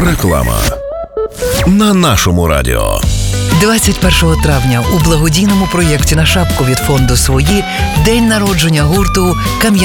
Реклама на нашому радіо. 21 травня у благодійному проєкті «На шапку» від фонду «Свої» день народження гурту «Кам'яний